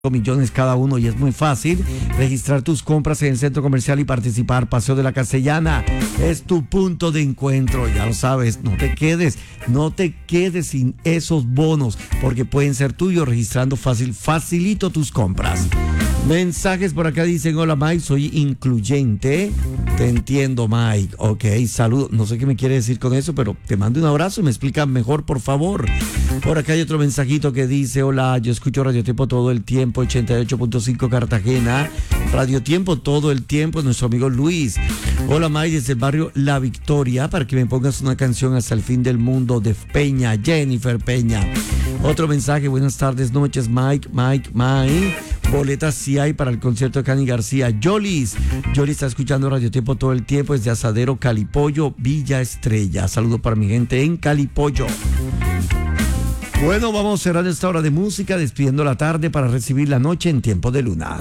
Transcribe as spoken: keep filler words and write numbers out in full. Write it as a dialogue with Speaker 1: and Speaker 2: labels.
Speaker 1: millones cada uno y es muy fácil registrar tus compras en el centro comercial y participar. Paseo de la Castellana es tu punto de encuentro, ya lo sabes. No te quedes, no te quedes sin esos bonos porque pueden ser tuyos registrando fácil, facilito tus compras. Mensajes por acá dicen: hola Mike, soy incluyente. Te entiendo, Mike. Ok, saludo. No sé qué me quiere decir con eso, pero te mando un abrazo y me explica mejor, por favor. Por acá hay otro mensajito que dice: hola, yo escucho Radio Tiempo todo el tiempo, ochenta y ocho punto cinco Cartagena. Radio Tiempo todo el tiempo, nuestro amigo Luis. Hola Mike, desde el barrio La Victoria, para que me pongas una canción hasta el fin del mundo de Peña, Jennifer Peña. Otro mensaje: buenas tardes, noches, Mike, Mike, Mike. Boletas sí hay para el concierto de Cani García. Yolis, Yolis está escuchando Radio Tiempo todo el tiempo desde Asadero Calipollo, Villa Estrella. Saludo para mi gente en Calipollo. Bueno, vamos a cerrar esta hora de música, despidiendo la tarde para recibir la noche en Tiempo de Luna.